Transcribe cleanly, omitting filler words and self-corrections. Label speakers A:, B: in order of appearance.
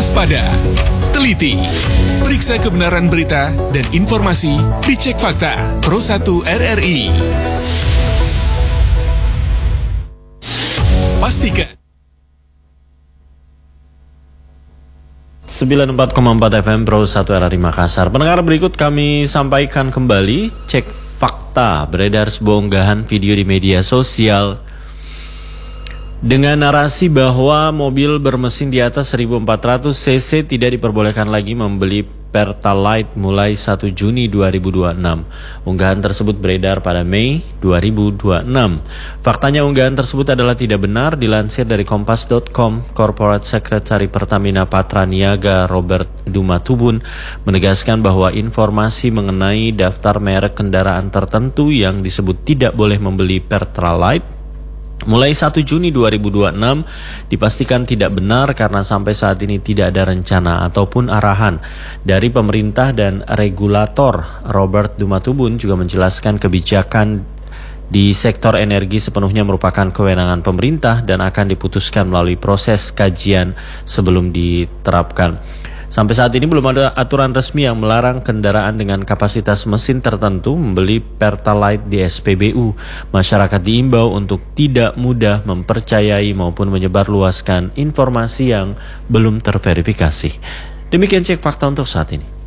A: waspada, teliti, periksa kebenaran berita dan informasi dicek fakta Pro 1 RRI. Pastikan
B: 94,4 FM Pro 1 RRI Makassar. Pendengar, berikut kami sampaikan kembali cek fakta. Beredar sebuah unggahan video di media sosial dengan narasi bahwa mobil bermesin di atas 1400 cc tidak diperbolehkan lagi membeli Pertalite mulai 1 Juni 2026. Unggahan tersebut beredar pada Mei 2026. Faktanya unggahan tersebut adalah tidak benar. Dilansir dari Kompas.com, Corporate Secretary Pertamina Patraniaga Robert Dumatubun menegaskan bahwa informasi mengenai daftar merek kendaraan tertentu yang disebut tidak boleh membeli Pertalite mulai 1 Juni 2026 dipastikan tidak benar karena sampai saat ini tidak ada rencana ataupun arahan dari pemerintah dan regulator. Robert Dumatubun juga menjelaskan kebijakan di sektor energi sepenuhnya merupakan kewenangan pemerintah dan akan diputuskan melalui proses kajian sebelum diterapkan. Sampai saat ini belum ada aturan resmi yang melarang kendaraan dengan kapasitas mesin tertentu membeli Pertalite di SPBU. Masyarakat diimbau untuk tidak mudah mempercayai maupun menyebarluaskan informasi yang belum terverifikasi. Demikian cek fakta untuk saat ini.